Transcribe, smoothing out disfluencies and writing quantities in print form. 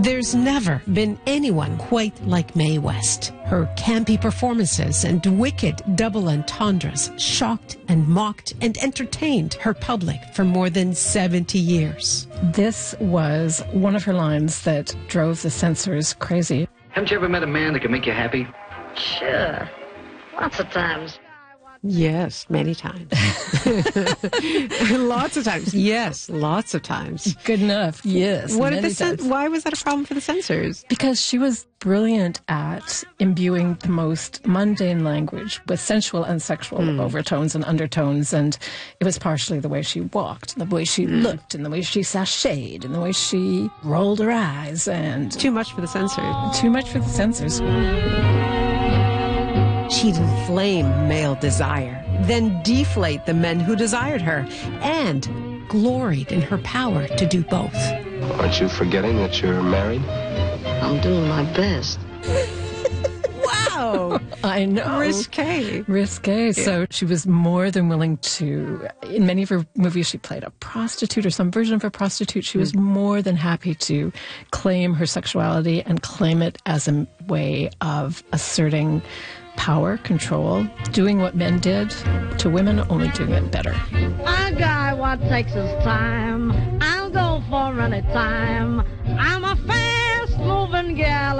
There's never been anyone quite like Mae West. Her campy performances and wicked double entendres shocked and mocked and entertained her public for more than 70 years. This was one of her lines that drove the censors crazy. Haven't you ever met a man that can make you happy? Sure. Lots of times. Yes, many times. Lots of times. Yes, lots of times. Good enough. Yes. What did why was that a problem for the censors? Because she was brilliant at imbuing the most mundane language with sensual and sexual overtones and undertones, and it was partially the way she walked, the way she looked, and the way she sashayed, and the way she rolled her eyes, and too much for the censors. Too much for the censors. She'd inflame male desire, then deflate the men who desired her, and gloried in her power to do both. Aren't you forgetting that you're married? I'm doing my best. Wow! I know. Risque. Risque. Yeah. So she was more than willing to, in many of her movies, she played a prostitute or some version of a prostitute. She was more than happy to claim her sexuality and claim it as a way of asserting power, control, doing what men did to women, only doing it better. A guy what takes his time, I'll go for any time. I'm a fast-moving gal.